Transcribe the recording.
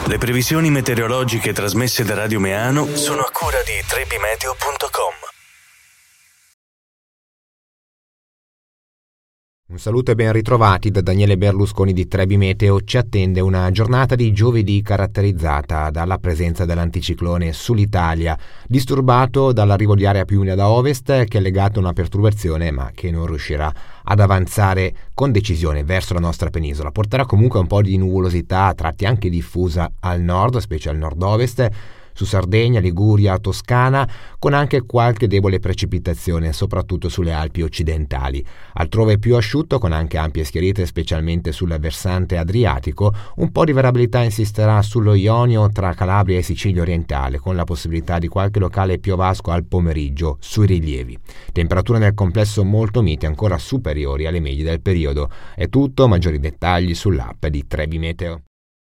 Le previsioni meteorologiche trasmesse da Radio Meano sono a cura di trebimeteo.com. Un saluto e ben ritrovati da Daniele Berlusconi di Trebi Meteo. Ci attende una giornata di giovedì caratterizzata dalla presenza dell'anticiclone sull'Italia, disturbato dall'arrivo di area più umida da ovest che è legata a una perturbazione ma che non riuscirà ad avanzare con decisione verso la nostra penisola. Porterà comunque un po' di nuvolosità, a tratti anche diffusa al nord, specie al nord-ovest, su Sardegna, Liguria, Toscana, con anche qualche debole precipitazione, soprattutto sulle Alpi occidentali. Altrove più asciutto, con anche ampie schiarite, specialmente sul versante adriatico. Un po' di variabilità insisterà sullo Ionio tra Calabria e Sicilia orientale, con la possibilità di qualche locale piovasco al pomeriggio sui rilievi. Temperature nel complesso molto mite, ancora superiori alle medie del periodo. È tutto, maggiori dettagli sull'app di Trebi Meteo.